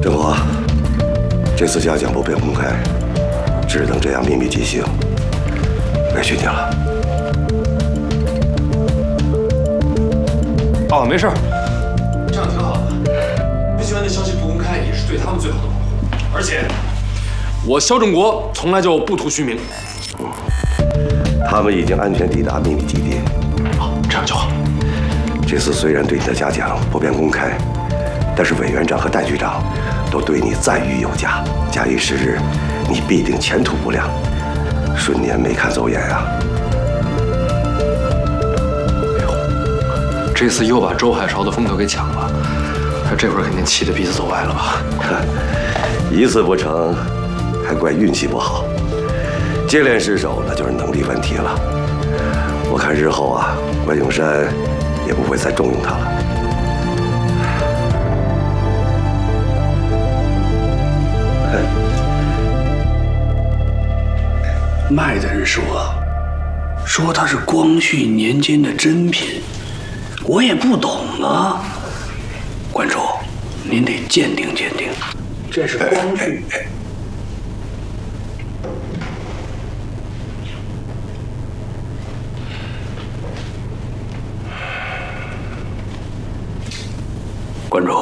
振华，这次嘉奖不便公开，只能这样秘密进行，委屈你了。 哦，没事，这样挺好的。飞行员的消息不公开，也是对他们最好的保护。而且，我肖振国从来就不图虚名。 他们已经安全抵达秘密基地。 好，这样就好。 这次虽然对你的嘉奖不便公开，但是委员长和戴局长都对你赞誉有加。假以时日，你必定前途无量，顺年没看走眼啊！ 哎呦，这次又把周海潮的风头给抢了，他这会儿肯定气得鼻子都歪了吧？ 一次不成，还怪运气不好。接连失手，那就是能力问题了。我看日后啊，关永山也不会再重用他了。 卖的人说他是光绪年间的珍品，我也不懂啊。关主，您得鉴定鉴定，这是光绪。关主，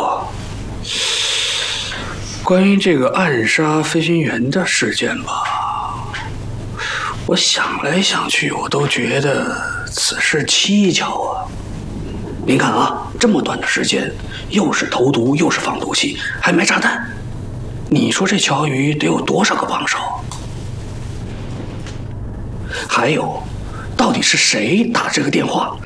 关于这个暗杀飞行员的事件吧，我想来想去，我都觉得此事蹊跷啊。您看啊，这么短的时间，又是投毒，又是放毒气，还埋炸弹，你说这乔瑜得有多少个帮手？还有，到底是谁打这个电话？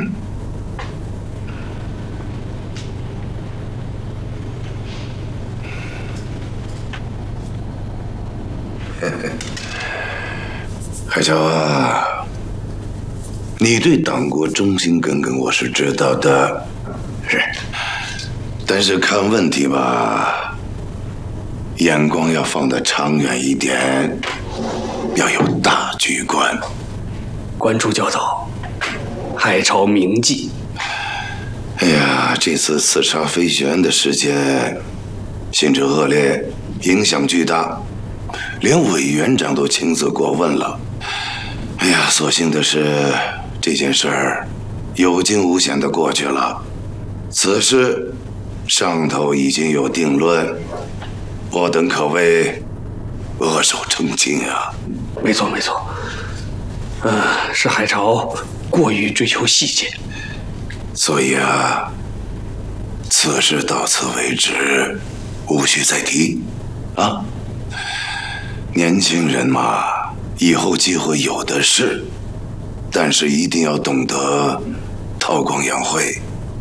海潮啊，你对党国忠心耿耿，我是知道的，是。但是看问题吧，眼光要放得长远一点，要有大局观。 关注教导，海潮铭记。 哎呀，这次刺杀飞行员的事件，性质恶劣，影响巨大，连委员长都亲自过问了。哎呀，所幸的是，这件事儿有惊无险的过去了。此事上头已经有定论，我等可谓扼守成金啊。 没错，没错。是海潮过于追求细节， 所以啊，此事到此为止，无需再提啊。年轻人嘛，以后机会有的是，但是一定要懂得韬光养晦。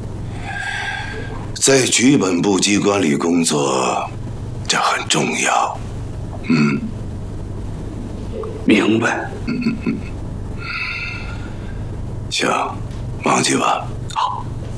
在局本部机关里工作，这很重要。 明白。 行，忙去吧。